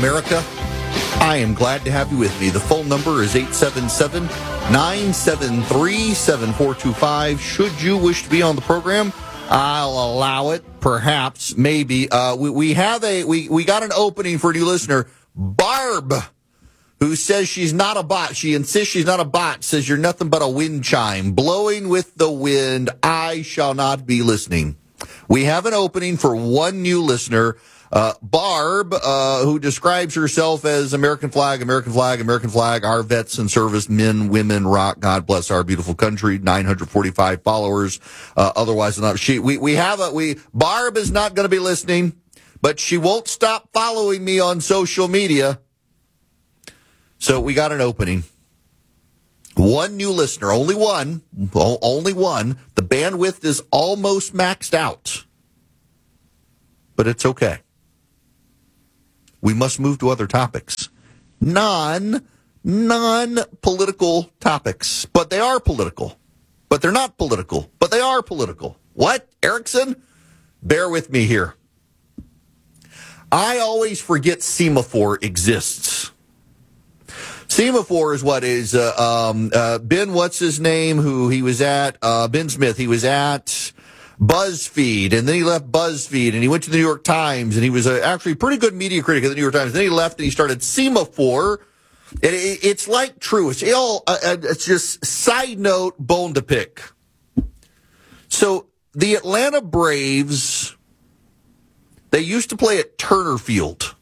America. I am glad to have you with me. The phone number is 877-973-7425. Should you wish to be on the program, I'll allow it. Perhaps, maybe. We got an opening for a new listener, Barb, who says she's not a bot. She insists she's not a bot, says you're nothing but a wind chime, blowing with the wind. I shall not be listening. We have an opening for one new listener, Barb, who describes herself as American flag, American flag, American flag, our vets and service men, women rock, God bless our beautiful country, 945 followers, otherwise not. Barb is not going to be listening, but she won't stop following me on social media. So we got an opening. One new listener, only one. The bandwidth is almost maxed out, but it's okay. We must move to other topics. Non-political topics. But they are political. But they're not political. But they are political. What, Erickson? Bear with me here. I always forget Semaphore exists. Semaphore is what is Ben, what's his name, who he was at, Ben Smith, he was at BuzzFeed, and then he left BuzzFeed, and he went to the New York Times, and he was actually a pretty good media critic of the New York Times. Then he left, and he started Semaphore. It's like Truist. It's just side note, bone to pick. So the Atlanta Braves, they used to play at Turner Field.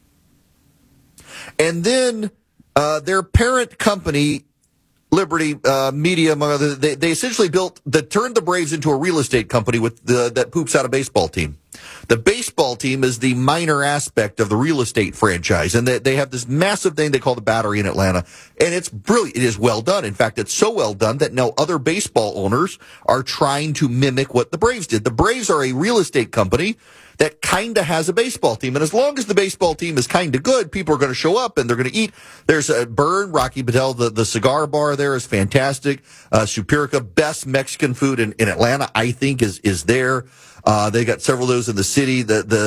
And then their parent company, Liberty Media, among others, they essentially turned the Braves into a real estate company that poops out a baseball team. The baseball team is the minor aspect of the real estate franchise, and they have this massive thing they call the Battery in Atlanta, and it's brilliant. It is well done. In fact, it's so well done that now other baseball owners are trying to mimic what the Braves did. The Braves are a real estate company that kind of has a baseball team. And as long as the baseball team is kind of good, people are going to show up and they're going to eat. There's a Burn, Rocky Patel, the cigar bar there is fantastic. Superica, best Mexican food in Atlanta, I think is there. They got several of those in the city.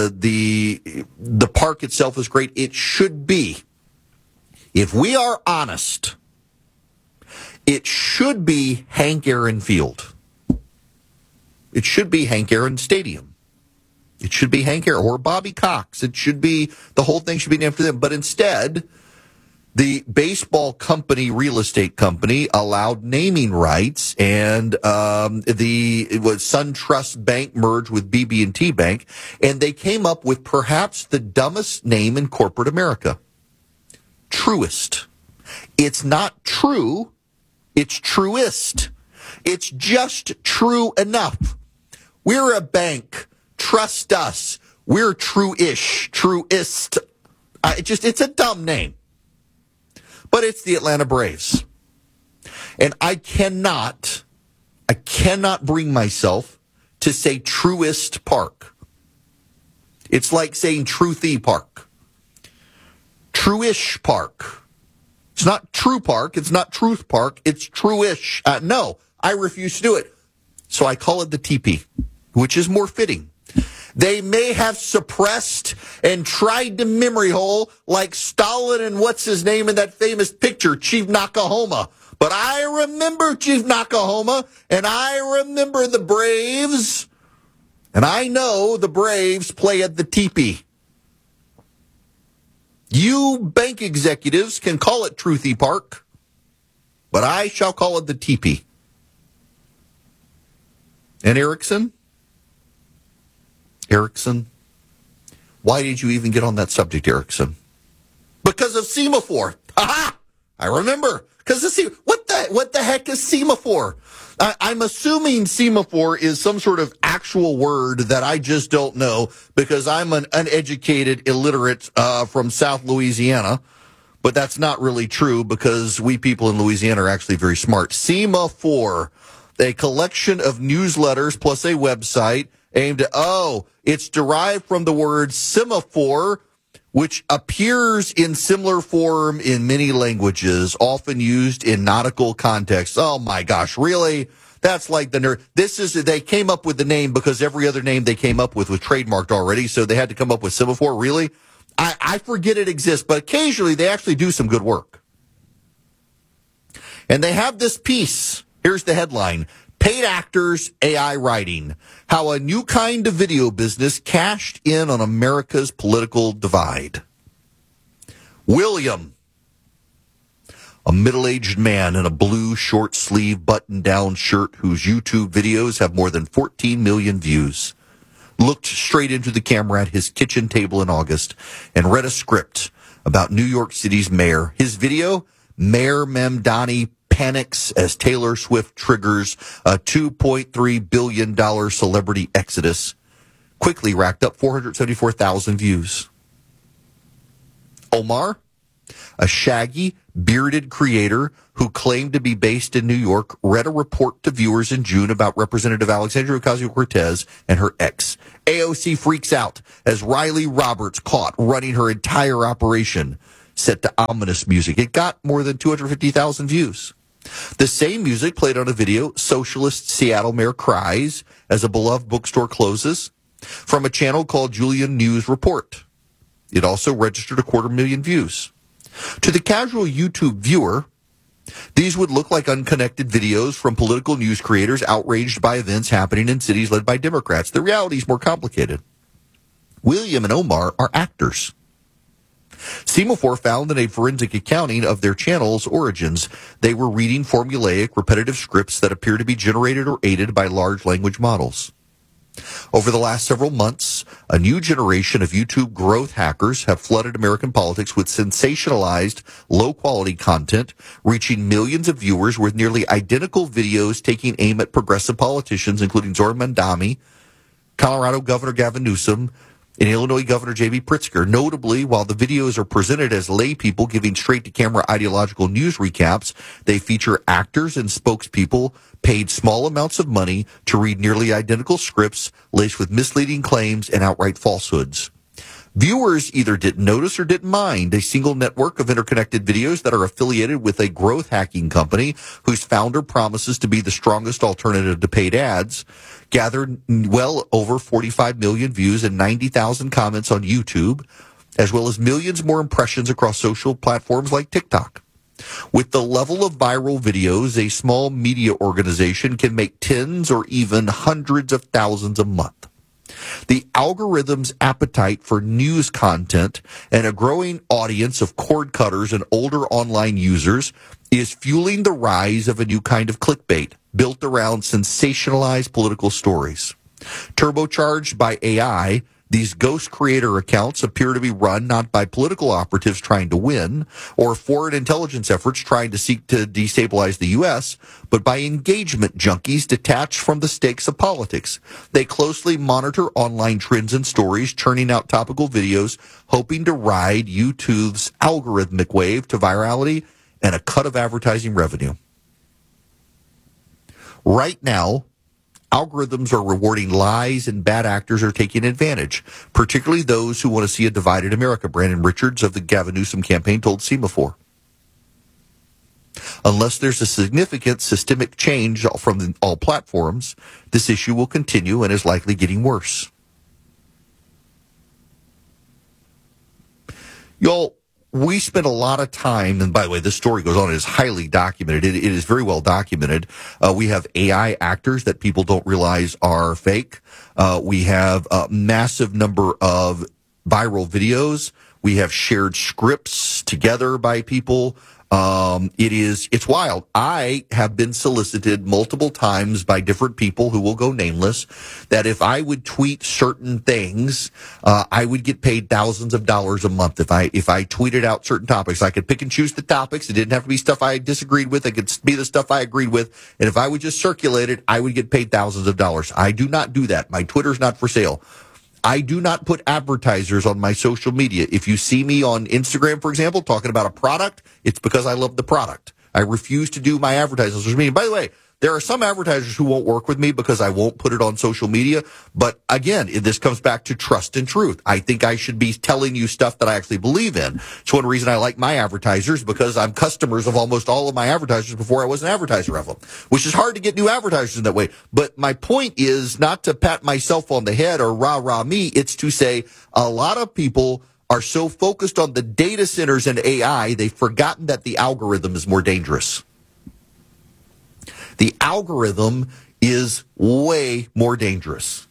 The park itself is great. It should be, if we are honest, it should be Hank Aaron Field. It should be Hank Aaron Stadium. It should be Hank Aaron or Bobby Cox. It should be, the whole thing should be named after them. But instead, the baseball company, real estate company, allowed naming rights, and it was SunTrust Bank merged with BB&T Bank, and they came up with perhaps the dumbest name in corporate America, Truist. It's not true. It's Truist. It's just true enough. We're a bank. Trust us. We're true-ish, Truist. It's a dumb name. But it's the Atlanta Braves. And I cannot bring myself to say Truist Park. It's like saying Truthy Park. True-ish Park. It's not True Park. It's not Truth Park. It's True-ish. No, I refuse to do it. So I call it the TP, which is more fitting. They may have suppressed and tried to memory hole like Stalin and what's his name in that famous picture, Chief Nakahoma. But I remember Chief Nakahoma, and I remember the Braves, and I know the Braves play at the teepee. You bank executives can call it Truthy Park, but I shall call it the teepee. And Erickson, why did you even get on that subject, Erickson? Because of Semaphore. Aha! I remember. Because of what the heck is Semaphore? I'm assuming Semaphore is some sort of actual word that I just don't know because I'm an uneducated illiterate from South Louisiana. But that's not really true because we people in Louisiana are actually very smart. Semaphore, a collection of newsletters plus a website aimed at, it's derived from the word semaphore, which appears in similar form in many languages, often used in nautical contexts. Oh my gosh, really? That's like the nerd. They came up with the name because every other name they came up with was trademarked already, so they had to come up with semaphore, really? I forget it exists, but occasionally they actually do some good work. And they have this piece. Here's the headline. Paid actors, AI writing. How a new kind of video business cashed in on America's political divide. William, a middle-aged man in a blue short-sleeve button-down shirt whose YouTube videos have more than 14 million views, looked straight into the camera at his kitchen table in August and read a script about New York City's mayor. His video, Mayor Mamdani panics as Taylor Swift triggers a $2.3 billion celebrity exodus, quickly racked up 474,000 views. Omar, a shaggy, bearded creator who claimed to be based in New York, read a report to viewers in June about Representative Alexandria Ocasio-Cortez and her ex. AOC freaks out as Riley Roberts caught running her entire operation, set to ominous music. It got more than 250,000 views. The same music played on a video, Socialist Seattle Mayor Cries as a beloved bookstore closes, from a channel called Julian News Report. It also registered 250,000 views. To the casual YouTube viewer, these would look like unconnected videos from political news creators outraged by events happening in cities led by Democrats. The reality is more complicated. William and Omar are actors. Semaphore found in a forensic accounting of their channel's origins, they were reading formulaic, repetitive scripts that appear to be generated or aided by large language models. Over the last several months, a new generation of YouTube growth hackers have flooded American politics with sensationalized, low-quality content, reaching millions of viewers with nearly identical videos taking aim at progressive politicians, including Zohran Mamdani, Colorado Governor Gavin Newsom, and Illinois Governor J.B. Pritzker. Notably, while the videos are presented as lay people giving straight-to-camera ideological news recaps, they feature actors and spokespeople paid small amounts of money to read nearly identical scripts laced with misleading claims and outright falsehoods. Viewers either didn't notice or didn't mind a single network of interconnected videos that are affiliated with a growth hacking company whose founder promises to be the strongest alternative to paid ads, gathered well over 45 million views and 90,000 comments on YouTube, as well as millions more impressions across social platforms like TikTok. With the level of viral videos, a small media organization can make tens or even hundreds of thousands a month. The algorithm's appetite for news content and a growing audience of cord cutters and older online users is fueling the rise of a new kind of clickbait built around sensationalized political stories. Turbocharged by AI, these ghost creator accounts appear to be run not by political operatives trying to win or foreign intelligence efforts trying to seek to destabilize the U.S., but by engagement junkies detached from the stakes of politics. They closely monitor online trends and stories, churning out topical videos, hoping to ride YouTube's algorithmic wave to virality and a cut of advertising revenue. Right now, algorithms are rewarding lies and bad actors are taking advantage, particularly those who want to see a divided America. Brandon Richards of the Gavin Newsom campaign told Semaphore. Unless there's a significant systemic change from all platforms, this issue will continue and is likely getting worse. Y'all, we spent a lot of time, and by the way, this story goes on, it is highly documented. It is very well documented. We have AI actors that people don't realize are fake. We have a massive number of viral videos. We have shared scripts together by people. It's wild. I have been solicited multiple times by different people who will go nameless that if I would tweet certain things, I would get paid thousands of dollars a month. If I tweeted out certain topics, I could pick and choose the topics. It didn't have to be stuff I disagreed with. It could be the stuff I agreed with. And if I would just circulate it, I would get paid thousands of dollars. I do not do that. My Twitter's not for sale. I do not put advertisers on my social media. If you see me on Instagram, for example, talking about a product, it's because I love the product. I refuse to do my advertising on social media. By the way, there are some advertisers who won't work with me because I won't put it on social media. But again, this comes back to trust and truth. I think I should be telling you stuff that I actually believe in. It's one reason I like my advertisers, because I'm customers of almost all of my advertisers before I was an advertiser of them, which is hard to get new advertisers in that way. But my point is not to pat myself on the head or rah-rah me. It's to say a lot of people are so focused on the data centers and AI, they've forgotten that the algorithm is more dangerous. The algorithm is way more dangerous.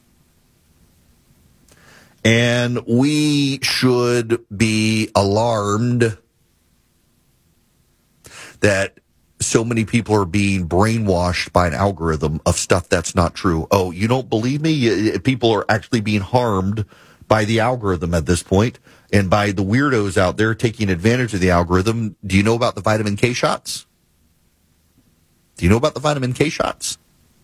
And we should be alarmed that so many people are being brainwashed by an algorithm of stuff that's not true. Oh, you don't believe me? People are actually being harmed by the algorithm at this point and by the weirdos out there taking advantage of the algorithm. Do you know about the vitamin K shots? Do you know about the vitamin K shots?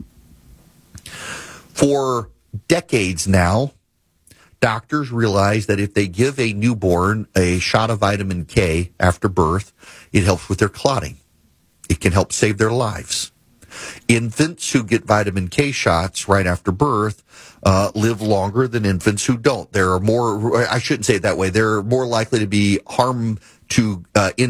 For decades now, doctors realize that if they give a newborn a shot of vitamin K after birth, it helps with their clotting. It can help save their lives. Infants who get vitamin K shots right after birth live longer than infants who don't. There are more, I shouldn't say it that way, they're more likely to be harm to